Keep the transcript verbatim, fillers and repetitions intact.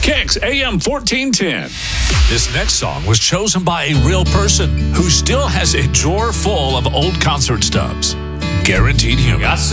Kicks A M fourteen ten. This next song was chosen by a real person who still has a drawer full of old concert stubs. Guaranteed Humor.